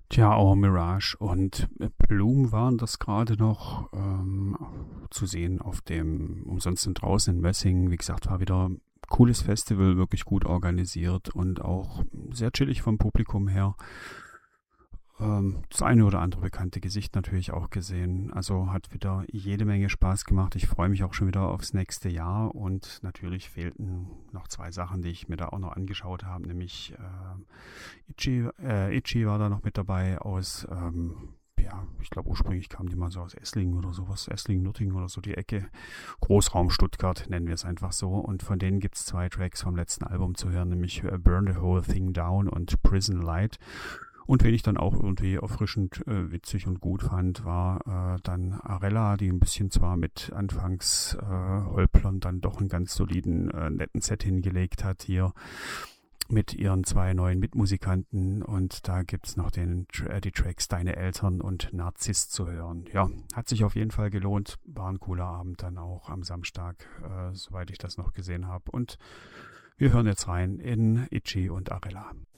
Tja, auch Mirage und Plume waren das gerade noch zu sehen auf dem Umsonst draußen in Messingen. Wie gesagt, war wieder ein cooles Festival, wirklich gut organisiert und auch sehr chillig vom Publikum her. Das eine oder andere bekannte Gesicht natürlich auch gesehen. Also hat wieder jede Menge Spaß gemacht. Ich freue mich auch schon wieder aufs nächste Jahr und natürlich fehlten noch zwei Sachen, die ich mir da auch noch angeschaut habe, nämlich Itchy war da noch mit dabei aus, ja, ich glaube ursprünglich kamen die mal so aus Esslingen oder sowas, Esslingen, Nürtingen oder so die Ecke. Großraum Stuttgart nennen wir es einfach so. Und von denen gibt es zwei Tracks vom letzten Album zu hören, nämlich Burn the Whole Thing Down und Prison Light. Und wen ich dann auch irgendwie erfrischend witzig und gut fand, war dann Arella, die ein bisschen zwar mit Anfangs Holplern dann doch einen ganz soliden, netten Set hingelegt hat hier mit ihren zwei neuen Mitmusikanten. Und da gibt's noch die Tracks Deine Eltern und Narzisst zu hören. Ja, hat sich auf jeden Fall gelohnt. War ein cooler Abend dann auch am Samstag, soweit ich das noch gesehen habe. Und wir hören jetzt rein in Itchy und Arella.